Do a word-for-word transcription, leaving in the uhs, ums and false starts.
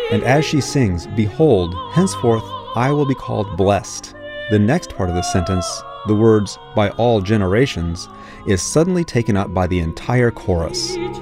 And as she sings, "Behold, henceforth I will be called blessed," the next part of the sentence, the words, "by all generations," is suddenly taken up by the entire chorus.